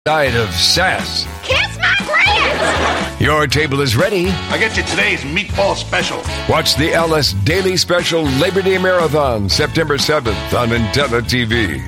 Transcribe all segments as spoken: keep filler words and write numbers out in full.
Night of sass. Kiss my grits! Your table is ready. I get you today's meatball special. Watch the Ellis Daily Special Labor Day Marathon, September seventh on Intella T V.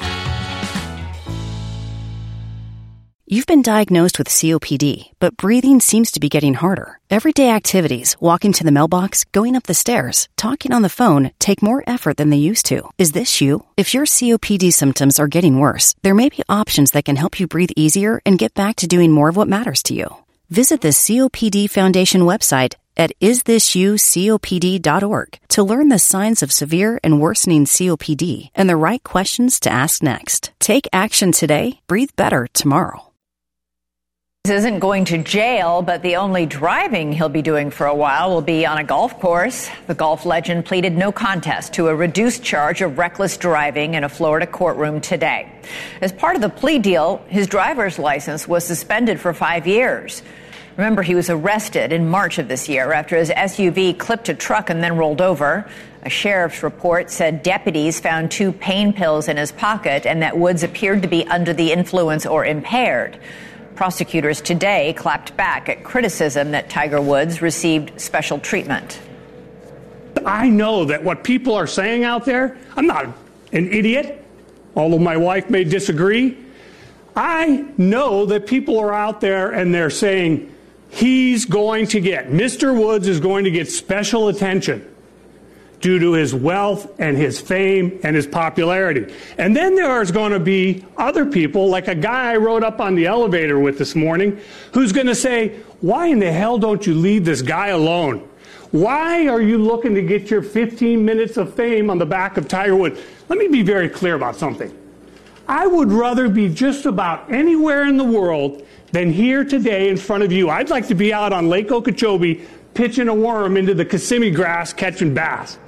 You've been diagnosed with C O P D, but breathing seems to be getting harder. Everyday activities, walking to the mailbox, going up the stairs, talking on the phone, take more effort than they used to. Is this you? If your C O P D symptoms are getting worse, there may be options that can help you breathe easier and get back to doing more of what matters to you. Visit the C O P D Foundation website at is this you C O P D dot org to learn the signs of severe and worsening C O P D and the right questions to ask next. Take action today. Breathe better tomorrow. Isn't going to jail, but the only driving he'll be doing for a while will be on a golf course. The golf legend pleaded no contest to a reduced charge of reckless driving in a Florida courtroom today. As part of the plea deal, his driver's license was suspended for five years. Remember, he was arrested in March of this year after his S U V clipped a truck and then rolled over. A sheriff's report said deputies found two pain pills in his pocket and that Woods appeared to be under the influence or impaired. Prosecutors today clapped back at criticism that Tiger Woods received special treatment. I know that what people are saying out there, I'm not an idiot, although my wife may disagree. I know that people are out there and they're saying he's going to get, Mister Woods is going to get special attention due to his wealth and his fame and his popularity. And then there's going to be other people, like a guy I rode up on the elevator with this morning, who's going to say, why in the hell don't you leave this guy alone? Why are you looking to get your fifteen minutes of fame on the back of Tiger Woods? Let me be very clear about something. I would rather be just about anywhere in the world than here today in front of you. I'd like to be out on Lake Okeechobee pitching a worm into the Kissimmee grass catching bass.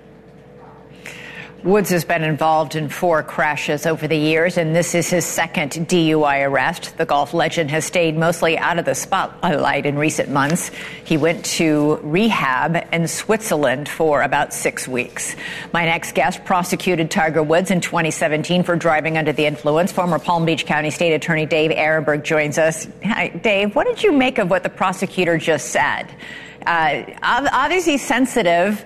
Woods has been involved in four crashes over the years, and this is his second D U I arrest. The golf legend has stayed mostly out of the spotlight in recent months. He went to rehab in Switzerland for about six weeks. My next guest prosecuted Tiger Woods in twenty seventeen for driving under the influence. Former Palm Beach County State Attorney Dave Arenberg joins us. Hi, Dave, what did you make of what the prosecutor just said? Uh, obviously sensitive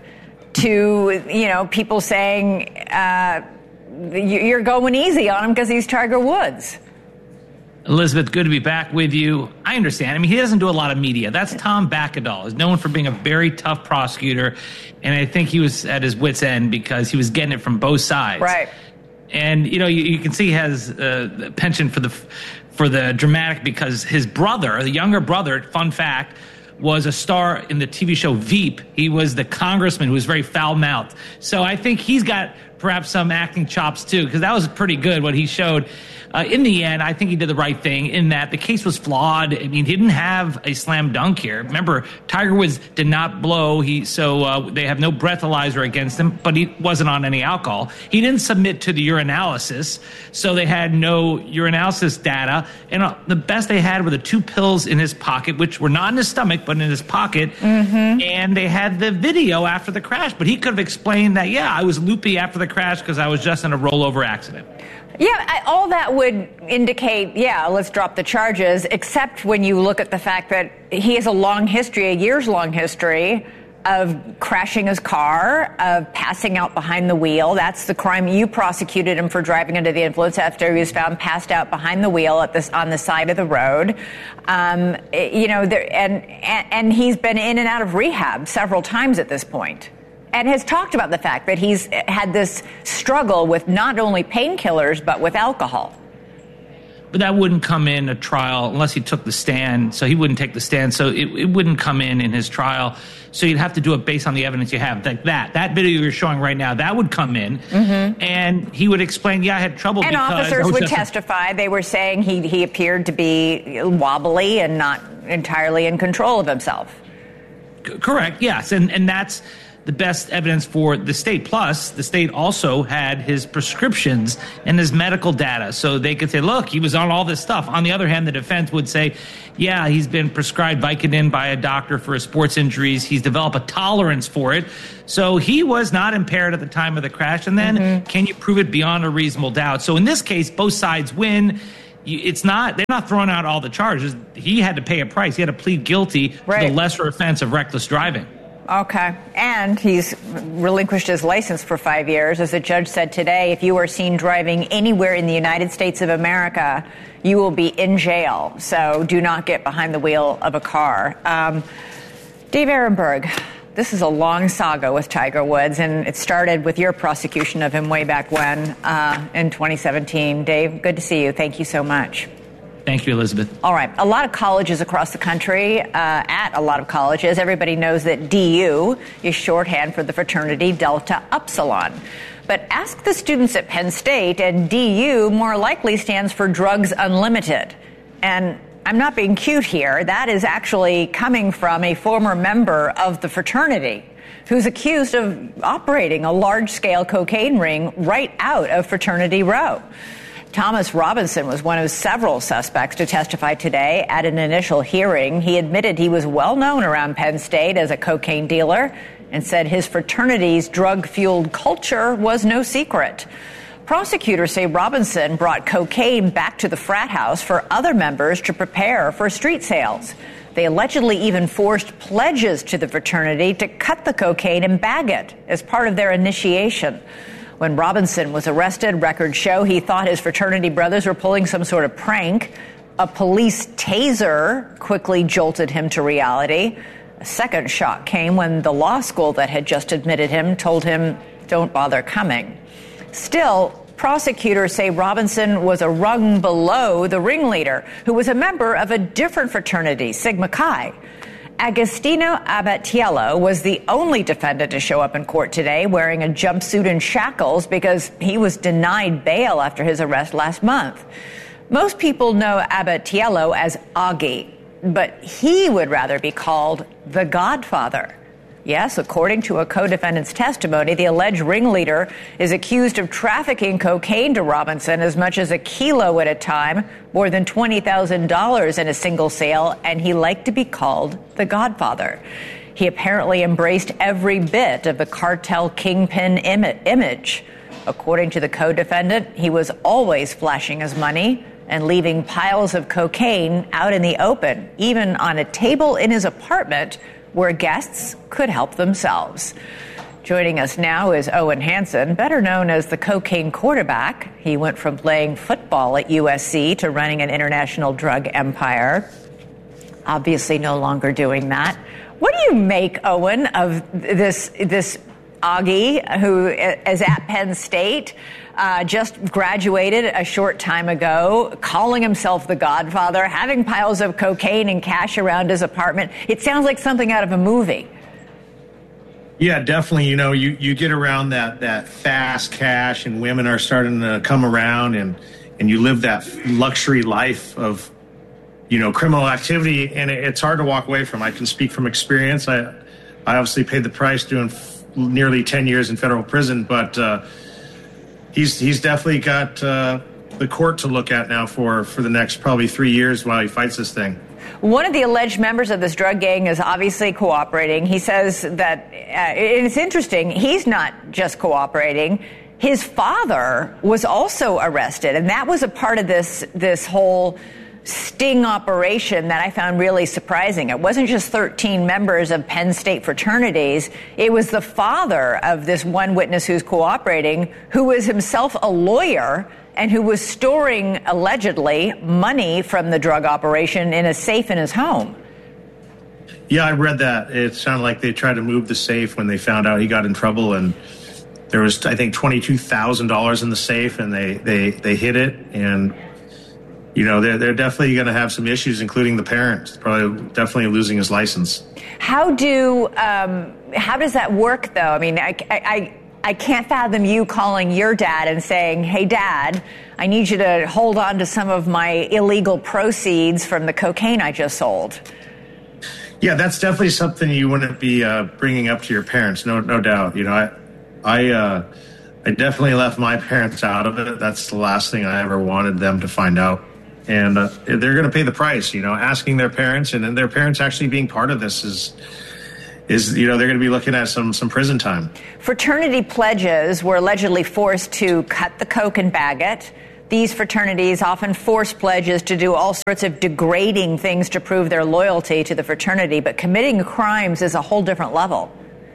to, you know, people saying uh, you're going easy on him because he's Tiger Woods. Elizabeth, good to be back with you. I understand. I mean, he doesn't do a lot of media. That's Tom Bakadal. He's known for being a very tough prosecutor, and I think he was at his wit's end because he was getting it from both sides. Right. And, you know, you, you can see he has a penchant for the, for the dramatic because his brother, the younger brother, fun fact, was a star in the T V show Veep. He was the congressman who was very foul-mouthed. So I think he's got perhaps some acting chops, too, because that was pretty good, what he showed. Uh, in the end, I think he did the right thing in that the case was flawed. I mean, he didn't have a slam dunk here. Remember, Tiger Woods did not blow, He so uh, they have no breathalyzer against him, but he wasn't on any alcohol. He didn't submit to the urinalysis, so they had no urinalysis data. And uh, the best they had were the two pills in his pocket, which were not in his stomach, but in his pocket. Mm-hmm. And they had the video after the crash. But he could have explained that, yeah, I was loopy after the crash because I was just in a rollover accident. Yeah, I, all that would indicate, yeah, let's drop the charges, except when you look at the fact that he has a long history, a years-long history of crashing his car, of passing out behind the wheel. That's the crime. You prosecuted him for driving under the influence after he was found passed out behind the wheel at this on the side of the road. Um, you know, there, and, and and he's been in and out of rehab several times at this point. And has talked about the fact that he's had this struggle with not only painkillers, but with alcohol. But that wouldn't come in a trial unless he took the stand. So he wouldn't take the stand. So it, it wouldn't come in in his trial. So you'd have to do it based on the evidence you have. Like that, that video you're showing right now, that would come in. Mm-hmm. And he would explain, yeah, I had trouble and because... And officers would testify. They were saying he, he appeared to be wobbly and not entirely in control of himself. C- correct, yes. And and that's the best evidence for the state. Plus, the state also had his prescriptions and his medical data. So they could say, look, he was on all this stuff. On the other hand, the defense would say, yeah, he's been prescribed Vicodin by a doctor for his sports injuries. He's developed a tolerance for it. So he was not impaired at the time of the crash. And then mm-hmm. can you prove it beyond a reasonable doubt? So in this case, both sides win. You, it's not, they're not throwing out all the charges. He had to pay a price. He had to plead guilty right. to the lesser offense of reckless driving. Okay. And he's relinquished his license for five years. As the judge said today, if you are seen driving anywhere in the United States of America, you will be in jail. So do not get behind the wheel of a car. Um, Dave Ehrenberg, this is a long saga with Tiger Woods, and it started with your prosecution of him way back when, uh, in twenty seventeen. Dave, good to see you. Thank you so much. Thank you, Elizabeth. All right. A lot of colleges across the country, uh, at a lot of colleges, everybody knows that D U is shorthand for the fraternity Delta Upsilon. But ask the students at Penn State, and D U more likely stands for Drugs Unlimited. And I'm not being cute here. That is actually coming from a former member of the fraternity who's accused of operating a large-scale cocaine ring right out of Fraternity Row. Thomas Robinson was one of several suspects to testify today at an initial hearing. He admitted he was well known around Penn State as a cocaine dealer and said his fraternity's drug-fueled culture was no secret. Prosecutors say Robinson brought cocaine back to the frat house for other members to prepare for street sales. They allegedly even forced pledges to the fraternity to cut the cocaine and bag it as part of their initiation. When Robinson was arrested, records show he thought his fraternity brothers were pulling some sort of prank. A police taser quickly jolted him to reality. A second shock came when the law school that had just admitted him told him, "Don't bother coming." Still, prosecutors say Robinson was a rung below the ringleader, who was a member of a different fraternity, Sigma Chi. Agostino Abatiello was the only defendant to show up in court today wearing a jumpsuit and shackles because he was denied bail after his arrest last month. Most people know Abatiello as Augie, but he would rather be called the Godfather. Yes, according to a co-defendant's testimony, the alleged ringleader is accused of trafficking cocaine to Robinson as much as a kilo at a time, more than twenty thousand dollars in a single sale, and he liked to be called the Godfather. He apparently embraced every bit of the cartel kingpin im- image. According to the co-defendant, he was always flashing his money and leaving piles of cocaine out in the open, even on a table in his apartment where guests could help themselves. Joining us now is Owen Hansen, better known as the cocaine quarterback. He went from playing football at U S C to running an international drug empire. Obviously no longer doing that. What do you make, Owen, of this this Augie, who is at Penn State, uh, just graduated a short time ago, calling himself the Godfather, having piles of cocaine and cash around his apartment? It sounds like something out of a movie. Yeah, definitely. You know, you, you get around that, that fast cash and women are starting to come around and, and you live that luxury life of, you know, criminal activity, and it, it's hard to walk away from. I can speak from experience. I, I obviously paid the price doing nearly ten years in federal prison, but uh, he's he's definitely got uh, the court to look at now for, for the next probably three years while he fights this thing. One of the alleged members of this drug gang is obviously cooperating. He says that, uh, and it's interesting, he's not just cooperating. His father was also arrested, and that was a part of this this whole sting operation that I found really surprising. It wasn't just thirteen members of Penn State fraternities. It was the father of this one witness who's cooperating, who was himself a lawyer and who was storing, allegedly, money from the drug operation in a safe in his home. Yeah, I read that. It sounded like they tried to move the safe when they found out he got in trouble, and there was, I think, twenty-two thousand dollars in the safe, and they, they, they hid it, and you know, they're, they're definitely going to have some issues, including the parents, probably definitely losing his license. How do um, how does that work, though? I mean, I, I, I can't fathom you calling your dad and saying, hey, Dad, I need you to hold on to some of my illegal proceeds from the cocaine I just sold. Yeah, that's definitely something you wouldn't be uh, bringing up to your parents, no no doubt. You know, I, I, uh, I definitely left my parents out of it. That's the last thing I ever wanted them to find out. And uh, they're going to pay the price, you know, asking their parents, and then their parents actually being part of this is, is you know, they're going to be looking at some some prison time. Fraternity pledges were allegedly forced to cut the coke and bag it. These fraternities often force pledges to do all sorts of degrading things to prove their loyalty to the fraternity, but committing crimes is a whole different level.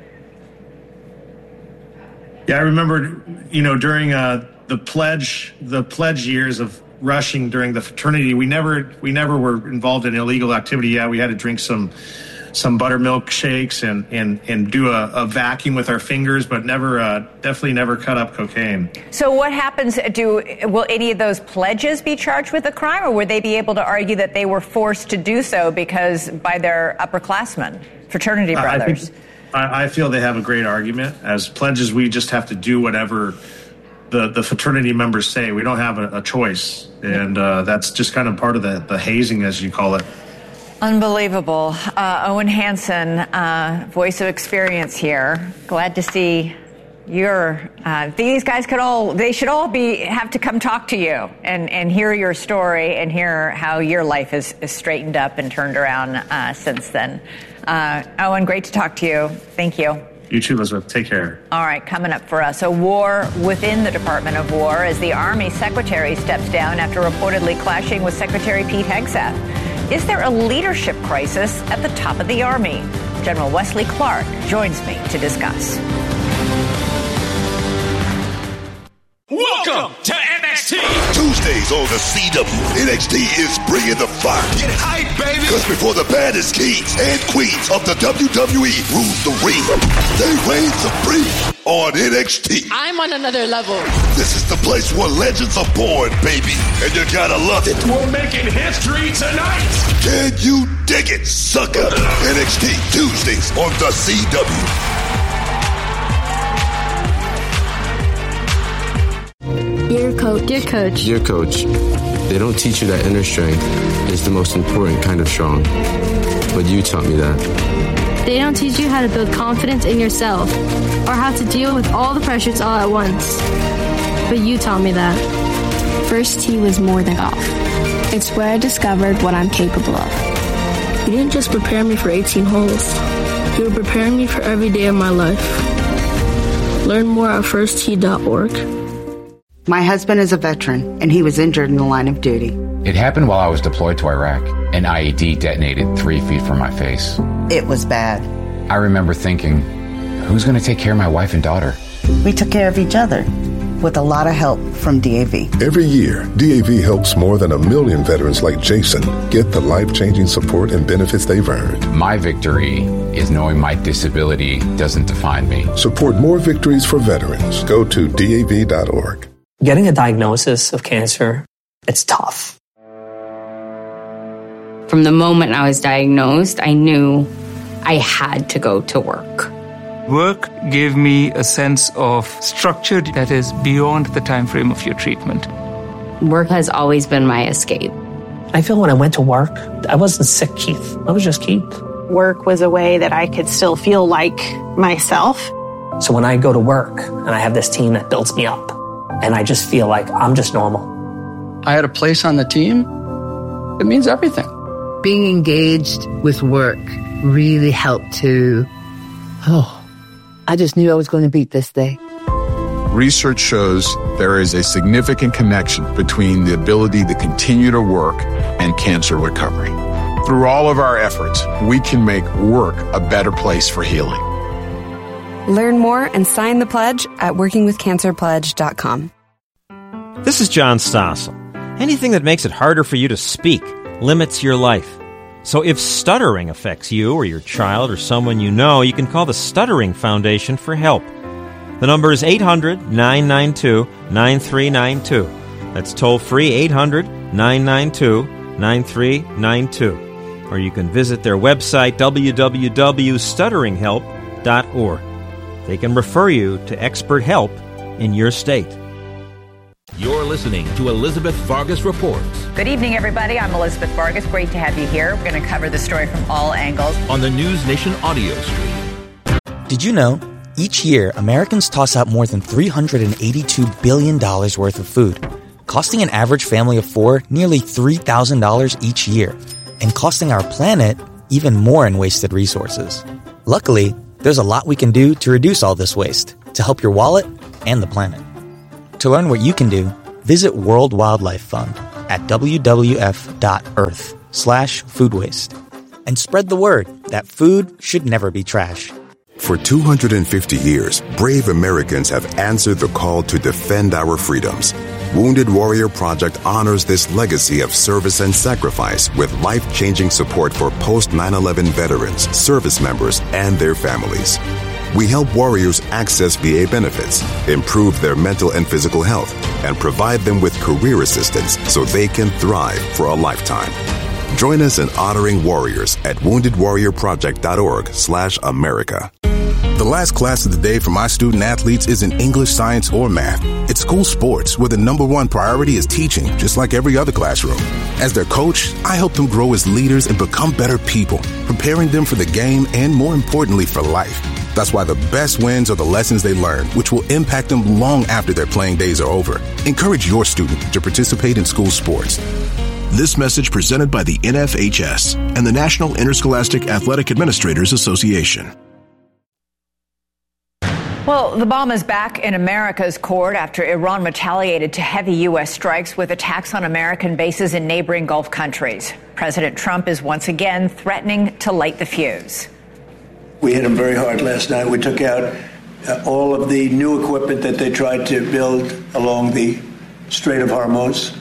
Yeah, I remember, you know, during uh, the pledge, the pledge years of rushing during the fraternity, we never, we never were involved in illegal activity. Yeah, we had to drink some, some buttermilk shakes and and and do a, a vacuum with our fingers, but never, uh, definitely never cut up cocaine. So, what happens? Do will any of those pledges be charged with a crime, or would they be able to argue that they were forced to do so because by their upperclassmen, fraternity brothers? I think, I, I feel they have a great argument. As pledges, we just have to do whatever the, the fraternity members say. We don't have a, a choice. And uh, that's just kind of part of the, the hazing, as you call it. Unbelievable. Uh, Owen Hansen, uh, voice of experience here. Glad to see your, uh, these guys could all, they should all be, have to come talk to you and, and hear your story and hear how your life is, is straightened up and turned around uh, since then. Uh, Owen, great to talk to you. Thank you. You too, Elizabeth. Take care. All right, coming up for us, a war within the Department of War as the Army Secretary steps down after reportedly clashing with Secretary Pete Hegseth. Is there a leadership crisis at the top of the Army? General Wesley Clark joins me to discuss. Welcome to N X T. Tuesdays on the C W. N X T is bringing the fire. Get hype, baby. Because before the baddest kings and queens of the W W E rule the ring, they reign supreme on N X T. I'm on another level. This is the place where legends are born, baby. And you gotta love it. We're making history tonight. Can you dig it, sucker? N X T Tuesdays on the C W. Dear coach. Dear coach. Dear coach, they don't teach you that inner strength is the most important kind of strong. But you taught me that. They don't teach you how to build confidence in yourself or how to deal with all the pressures all at once. But you taught me that. First tee was more than golf. It's where I discovered what I'm capable of. You didn't just prepare me for eighteen holes. You were preparing me for every day of my life. Learn more at first tee dot org. My husband is a veteran, and he was injured in the line of duty. It happened while I was deployed to Iraq. An I E D detonated three feet from my face. It was bad. I remember thinking, who's going to take care of my wife and daughter? We took care of each other, with a lot of help from D A V. Every year, D A V helps more than a million veterans like Jason get the life-changing support and benefits they've earned. My victory is knowing my disability doesn't define me. Support more victories for veterans. Go to D A V dot org. Getting a diagnosis of cancer, it's tough. From the moment I was diagnosed, I knew I had to go to work. Work gave me a sense of structure that is beyond the time frame of your treatment. Work has always been my escape. I feel when I went to work, I wasn't sick, Keith. I was just Keith. Work was a way that I could still feel like myself. So when I go to work and I have this team that builds me up, and I just feel like I'm just normal. I had a place on the team. It means everything. Being engaged with work really helped to, oh, I just knew I was going to beat this day. Research shows there is a significant connection between the ability to continue to work and cancer recovery. Through all of our efforts, we can make work a better place for healing. Learn more and sign the pledge at working with cancer pledge dot com. This is John Stossel. Anything that makes it harder for you to speak limits your life. So if stuttering affects you or your child or someone you know, you can call the Stuttering Foundation for help. The number is eight hundred, nine nine two, nine three nine two. That's toll-free eight hundred, nine nine two, nine three nine two. Or you can visit their website, w w w dot stuttering help dot org. They can refer you to expert help in your state. You're listening to Elizabeth Vargas Reports. Good evening, everybody. I'm Elizabeth Vargas. Great to have you here. We're going to cover the story from all angles. On the News Nation audio stream. Did you know, each year, Americans toss out more than three hundred eighty-two billion dollars worth of food, costing an average family of four nearly three thousand dollars each year, and costing our planet even more in wasted resources. Luckily, there's a lot we can do to reduce all this waste, to help your wallet and the planet. To learn what you can do, Visit World Wildlife Fund at wwf.earth slash food waste and spread the word that food should never be trash. For two hundred fifty years, brave Americans have answered the call to defend our freedoms. Wounded Warrior Project honors this legacy of service and sacrifice with life-changing support for post nine eleven veterans, service members, and their families. We help warriors access V A benefits, improve their mental and physical health, and provide them with career assistance so they can thrive for a lifetime. Join us in honoring warriors at wounded warrior project dot org slash America. The last class of the day for my student athletes isn't English, science, or math. It's school sports, where the number one priority is teaching, just like every other classroom. As their coach, I help them grow as leaders and become better people, preparing them for the game and, more importantly, for life. That's why the best wins are the lessons they learn, which will impact them long after their playing days are over. Encourage your student to participate in school sports. This message presented by the N F H S and the National Interscholastic Athletic Administrators Association. Well, the bomb is back in America's court after Iran retaliated to heavy U S strikes with attacks on American bases in neighboring Gulf countries. President Trump is once again threatening to light the fuse. We hit them very hard last night. We took out uh, all of the new equipment that they tried to build along the Strait of Hormuz,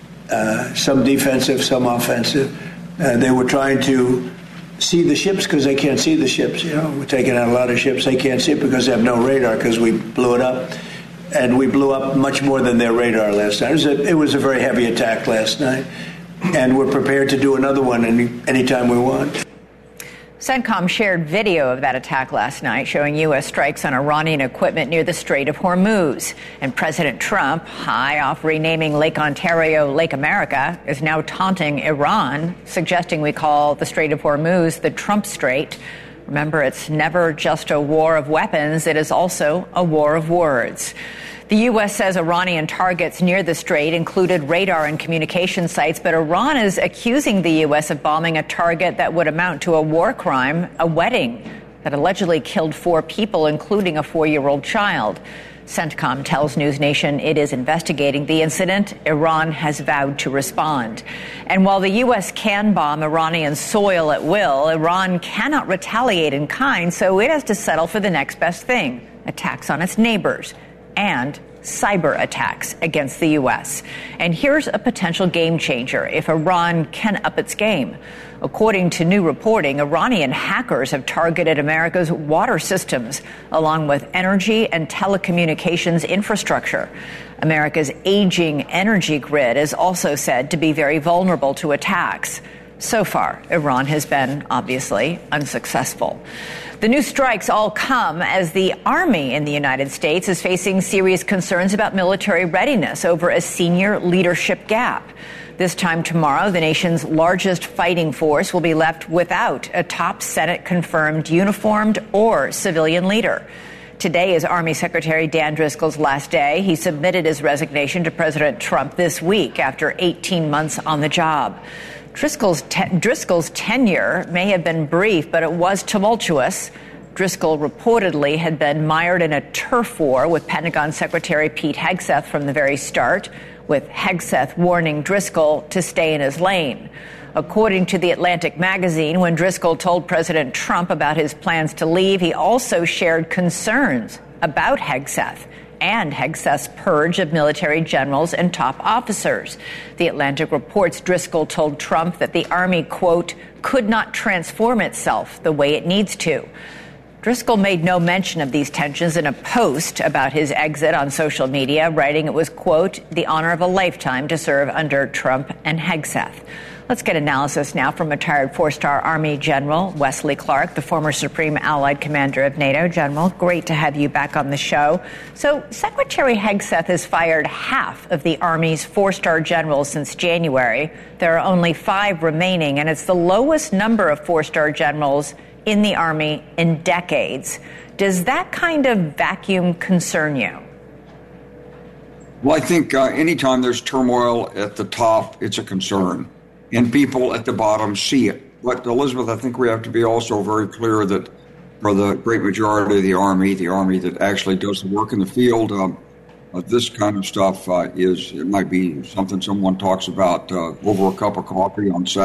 uh, some defensive, some offensive. Uh, they were trying to see the ships because they can't see the ships. You know, we're taking out a lot of ships. They can't see it because they have no radar because we blew it up. And we blew up much more than their radar last night. It was a, it was a very heavy attack last night. And we're prepared to do another one any anytime we want. CENTCOM shared video of that attack last night showing U S strikes on Iranian equipment near the Strait of Hormuz. And President Trump, high off renaming Lake Ontario Lake America, is now taunting Iran, suggesting we call the Strait of Hormuz the Trump Strait. Remember, it's never just a war of weapons. It is also a war of words. The U S says Iranian targets near the strait included radar and communication sites, but Iran is accusing the U S of bombing a target that would amount to a war crime, a wedding that allegedly killed four people, including a four-year-old child. CENTCOM tells News Nation it is investigating the incident. Iran has vowed to respond. And while the U S can bomb Iranian soil at will, Iran cannot retaliate in kind, so it has to settle for the next best thing, attacks on its neighbors and cyber attacks against the U S. And here's a potential game changer if Iran can up its game. According to new reporting, Iranian hackers have targeted America's water systems, along with energy and telecommunications infrastructure. America's aging energy grid is also said to be very vulnerable to attacks. So far, Iran has been, obviously, unsuccessful. The new strikes all come as the Army in the United States is facing serious concerns about military readiness over a senior leadership gap. This time tomorrow, the nation's largest fighting force will be left without a top Senate-confirmed uniformed or civilian leader. Today is Army Secretary Dan Driscoll's last day. He submitted his resignation to President Trump this week after eighteen months on the job. Driscoll's, te- Driscoll's tenure may have been brief, but it was tumultuous. Driscoll reportedly had been mired in a turf war with Pentagon Secretary Pete Hegseth from the very start, with Hegseth warning Driscoll to stay in his lane. According to The Atlantic magazine, when Driscoll told President Trump about his plans to leave, he also shared concerns about Hegseth and Hegseth's purge of military generals and top officers. The Atlantic reports Driscoll told Trump that the Army, quote, could not transform itself the way it needs to. Driscoll made no mention of these tensions in a post about his exit on social media, writing it was, quote, the honor of a lifetime to serve under Trump and Hegseth. Let's get analysis now from retired four-star Army General Wesley Clark, the former Supreme Allied Commander of NATO. General, great to have you back on the show. So Secretary Hegseth has fired half of the Army's four-star generals since January. There are only five remaining, and it's the lowest number of four-star generals in the Army in decades. Does that kind of vacuum concern you? Well, I think uh, anytime there's turmoil at the top, it's a concern. And people at the bottom see it. But, Elizabeth, I think we have to be also very clear that for the great majority of the Army, the Army that actually does the work in the field, um, Uh, this kind of stuff uh, is, it might be something someone talks about uh, over a cup of coffee on Saturday.